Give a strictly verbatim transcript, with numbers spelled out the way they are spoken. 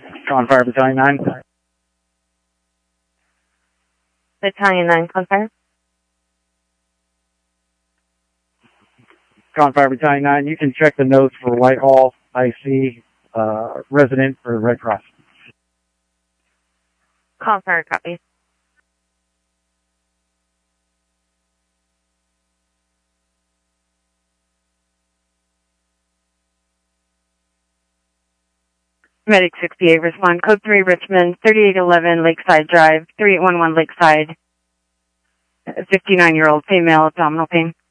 Con Fire Battalion nine. Battalion nine, Con Fire. Con Fire Battalion nine, you can check the notes for Whitehall, I C, uh, resident for Red Cross. Con Fire, copy. Medic sixty-eight, respond. Code three, Richmond, thirty-eight eleven Lakeside Drive, three eight one one Lakeside. fifty-nine-year-old female, abdominal pain.